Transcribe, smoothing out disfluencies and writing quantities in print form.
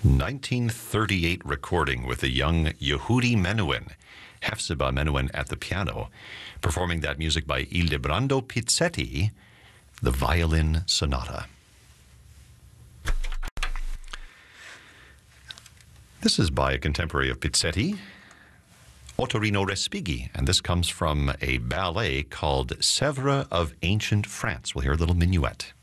1938 recording with the young Yehudi Menuhin, Hefzibah Menuhin at the piano, performing that music by Ildebrando Pizzetti, the Violin Sonata. This is by a contemporary of Pizzetti, Ottorino Respighi, and this comes from a ballet called Sèvres of Ancient France. We'll hear a little minuet.